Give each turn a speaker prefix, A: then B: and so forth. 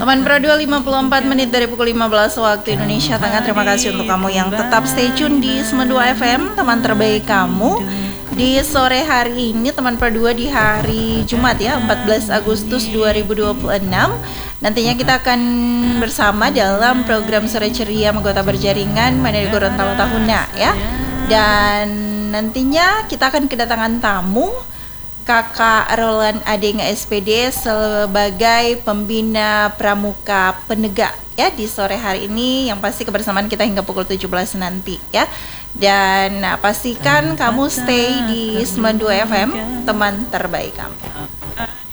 A: Teman Pro 2 54 menit dari pukul 15 waktu Indonesia Tengah. Terima kasih untuk kamu yang tetap stay tune di 92 FM, teman terbaik kamu. Di sore hari ini teman Pro 2 di hari Jumat ya, 14 Agustus 2026. Nantinya kita akan bersama dalam program Sore Ceria Anggota Berjaringan Mandiri Gorontalo Tahuna ya. Dan nantinya kita akan kedatangan tamu Kakak Roland Adeng SPD sebagai pembina pramuka penegak ya di sore hari ini, yang pasti kebersamaan kita hingga pukul 17 nanti ya. Dan pastikan kamu stay di 92 FM, teman terbaik kamu.